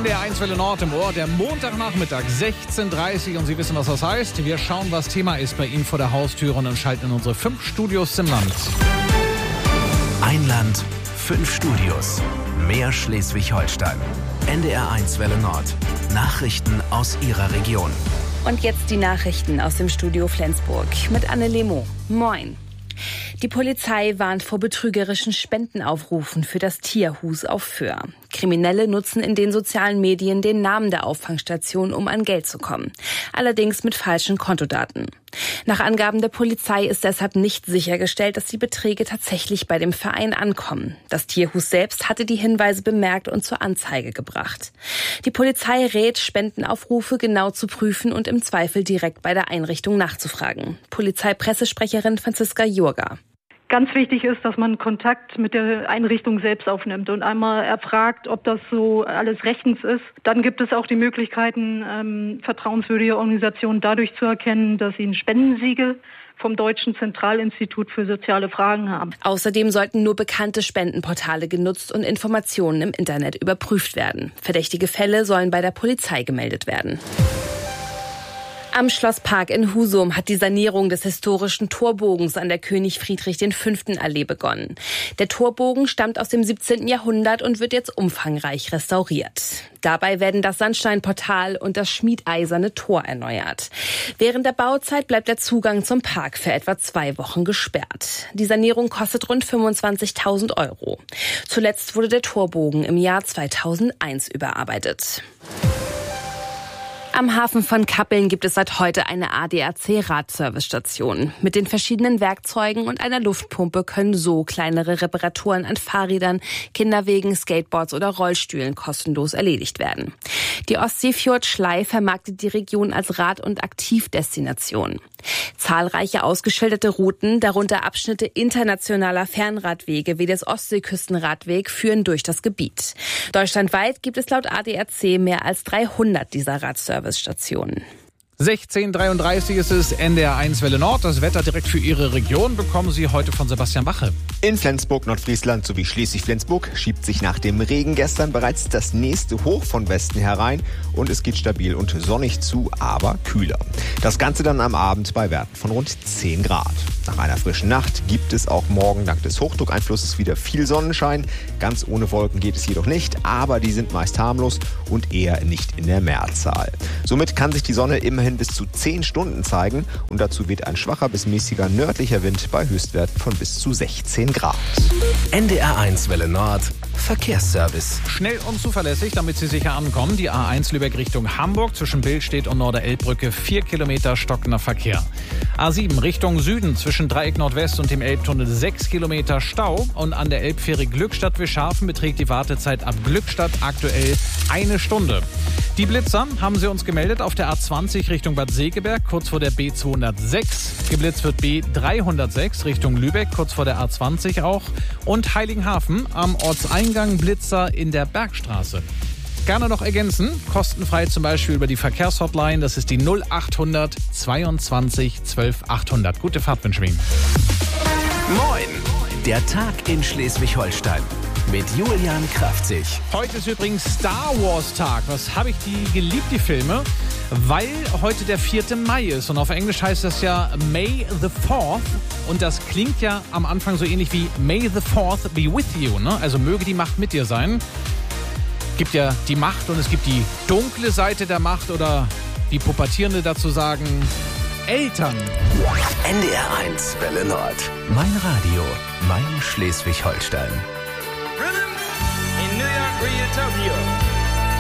NDR 1 Welle Nord im Ohr, der Montagnachmittag, 16:30 Uhr. Und Sie wissen, was das heißt. Wir schauen, was Thema ist bei Ihnen vor der Haustür und schalten in unsere 5 Studios im Land. Ein Land, 5 Studios. Mehr Schleswig-Holstein. NDR 1 Welle Nord. Nachrichten aus Ihrer Region. Und jetzt die Nachrichten aus dem Studio Flensburg mit Anne Lemo. Moin. Die Polizei warnt vor betrügerischen Spendenaufrufen für das Tierhus auf Föhr. Kriminelle nutzen in den sozialen Medien den Namen der Auffangstation, um an Geld zu kommen. Allerdings mit falschen Kontodaten. Nach Angaben der Polizei ist deshalb nicht sichergestellt, dass die Beträge tatsächlich bei dem Verein ankommen. Das Tierhus selbst hatte die Hinweise bemerkt und zur Anzeige gebracht. Die Polizei rät, Spendenaufrufe genau zu prüfen und im Zweifel direkt bei der Einrichtung nachzufragen. Polizeipressesprecherin Franziska Jurga. Ganz wichtig ist, dass man Kontakt mit der Einrichtung selbst aufnimmt und einmal erfragt, ob das so alles rechtens ist. Dann gibt es auch die Möglichkeiten, vertrauenswürdige Organisationen dadurch zu erkennen, dass sie ein Spendensiegel vom Deutschen Zentralinstitut für soziale Fragen haben. Außerdem sollten nur bekannte Spendenportale genutzt und Informationen im Internet überprüft werden. Verdächtige Fälle sollen bei der Polizei gemeldet werden. Am Schlosspark in Husum hat die Sanierung des historischen Torbogens an der König-Friedrich-V-Allee begonnen. Der Torbogen stammt aus dem 17. Jahrhundert und wird jetzt umfangreich restauriert. Dabei werden das Sandsteinportal und das schmiedeiserne Tor erneuert. Während der Bauzeit bleibt der Zugang zum Park für etwa 2 Wochen gesperrt. Die Sanierung kostet rund 25.000 €. Zuletzt wurde der Torbogen im Jahr 2001 überarbeitet. Am Hafen von Kappeln gibt es seit heute eine ADAC-Radservicestation. Mit den verschiedenen Werkzeugen und einer Luftpumpe können so kleinere Reparaturen an Fahrrädern, Kinderwegen, Skateboards oder Rollstühlen kostenlos erledigt werden. Die Ostseefjord Schlei vermarktet die Region als Rad- und Aktivdestination. Zahlreiche ausgeschilderte Routen, darunter Abschnitte internationaler Fernradwege wie des Ostseeküstenradweg, führen durch das Gebiet. Deutschlandweit gibt es laut ADAC mehr als 300 dieser Radservicestationen. 16:33 ist es, NDR 1 Welle Nord. Das Wetter direkt für Ihre Region bekommen Sie heute von Sebastian Wache. In Flensburg, Nordfriesland sowie Schleswig-Flensburg schiebt sich nach dem Regen gestern bereits das nächste Hoch von Westen herein und es geht stabil und sonnig zu, aber kühler. Das Ganze dann am Abend bei Werten von rund 10 Grad. Nach einer frischen Nacht gibt es auch morgen dank des Hochdruckeinflusses wieder viel Sonnenschein. Ganz ohne Wolken geht es jedoch nicht, aber die sind meist harmlos und eher nicht in der Mehrzahl. Somit kann sich die Sonne immerhin bis zu 10 Stunden zeigen und dazu weht ein schwacher bis mäßiger nördlicher Wind bei Höchstwerten von bis zu 16 Grad. NDR 1 Welle Nord. Verkehrsservice. Schnell und zuverlässig, damit Sie sicher ankommen. Die A1 Lübeck Richtung Hamburg zwischen Billstedt und Norderelbbrücke 4 Kilometer stockender Verkehr. A7 Richtung Süden zwischen Dreieck Nordwest und dem Elbtunnel 6 Kilometer Stau. Und an der Elbfähre Glückstadt-Wischhafen beträgt die Wartezeit ab Glückstadt aktuell 1 Stunde. Die Blitzer haben sie uns gemeldet auf der A20 Richtung Bad Segeberg, kurz vor der B206. Geblitzt wird B306 Richtung Lübeck, kurz vor der A20 auch. Und Heiligenhafen am Ortseingang Blitzer in der Bergstraße. Gerne noch ergänzen, kostenfrei zum Beispiel über die Verkehrshotline, das ist die 0800 22 12 800. Gute Fahrt wünschen wir Ihnen. Moin! Der Tag in Schleswig-Holstein mit Julian Kraftzig. Heute ist übrigens Star Wars Tag. Was habe ich die geliebt, die Filme? Weil heute der 4. Mai ist und auf Englisch heißt das ja May the 4th und das klingt ja am Anfang so ähnlich wie May the 4th be with you, ne? Also möge die Macht mit dir sein. Gibt ja die Macht und es gibt die dunkle Seite der Macht oder wie Pubertierende dazu sagen, Eltern. NDR 1 Welle Nord. Mein Radio, mein Schleswig-Holstein. In New York, Rio, Tokyo.